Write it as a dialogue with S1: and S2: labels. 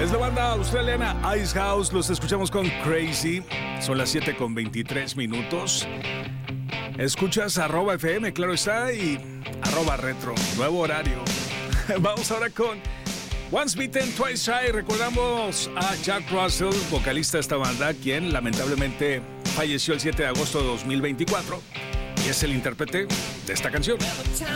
S1: Es la banda australiana Ice House, los escuchamos con Crazy. Son las 7:23. Escuchas @FM, claro está, y @retro, nuevo horario. Vamos ahora con Once Bitten, Twice Shy. Recordamos a Jack Russell, vocalista de esta banda, quien lamentablemente falleció el 7 de agosto de 2024 y es el intérprete de esta canción.